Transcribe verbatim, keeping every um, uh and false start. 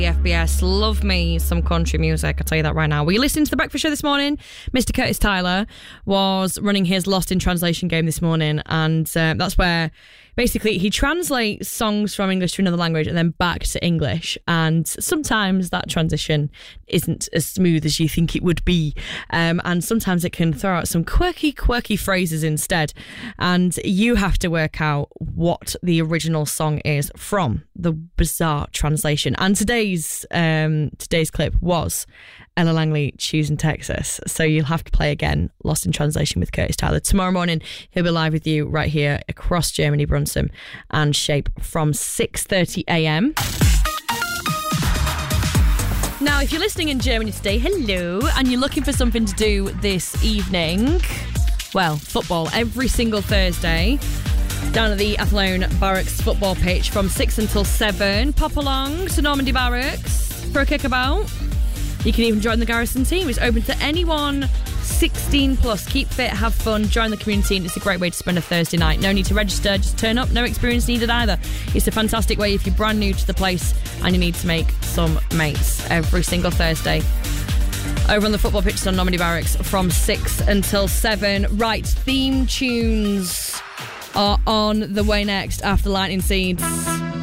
F B S, love me some country music, I'll tell you that right now. Were you listening to The Breakfast Show this morning? Mister Curtis Tyler was running his Lost in Translation game this morning, and uh, that's where basically he translates songs from English to another language and then back to English, and sometimes that transition isn't as smooth as you think it would be, um, and sometimes it can throw out some quirky quirky phrases instead, and you have to work out what the original song is from the bizarre translation. And today's um, today's clip was Ella Langley, Choosing Texas. So you'll have to play again Lost in Translation with Curtis Tyler. Tomorrow morning, he'll be live with you right here across Germany, Brunssum and Shape from six thirty a.m. Now, if you're listening in Germany today, hello, and you're looking for something to do this evening, well, football every single Thursday down at the Athlone Barracks football pitch from six until seven. Pop along to Normandy Barracks for a kickabout. You can even join the Garrison team. It's open to anyone sixteen plus. Keep fit, have fun, join the community, and it's a great way to spend a Thursday night. No need to register, just turn up. No experience needed either. It's a fantastic way if you're brand new to the place and you need to make some mates. Every single Thursday over on the football pitches on Normandy Barracks from six until seven. Right, theme tunes are on the way next after Lightning Seeds.